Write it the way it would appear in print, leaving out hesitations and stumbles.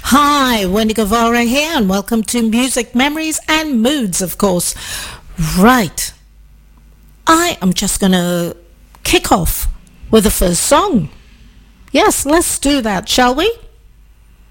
Hi, Wendy Guevara here, and welcome to Music Memories and Moods, of course. Right, I am just going to kick off with the first song. Yes, let's do that, shall we?